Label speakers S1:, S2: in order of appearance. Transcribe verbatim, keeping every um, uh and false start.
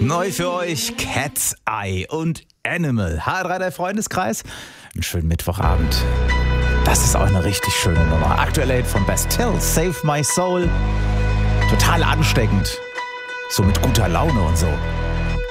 S1: Neu für euch Cat's Eye und Animal. H drei, der Freundeskreis. Einen schönen Mittwochabend. Das ist auch eine richtig schöne Nummer. Aktuelle Hit von Bastille, Save My Soul. Total ansteckend. So mit guter Laune und so.